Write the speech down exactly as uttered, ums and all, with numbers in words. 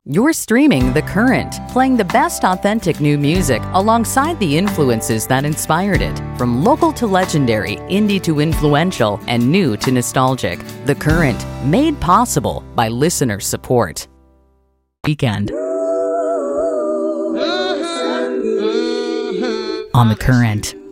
You're streaming The Current, playing the best authentic new music alongside the influences that inspired it. From local to legendary, indie to influential, and new to nostalgic. The Current, made possible by listener support. Weekend. On The Current.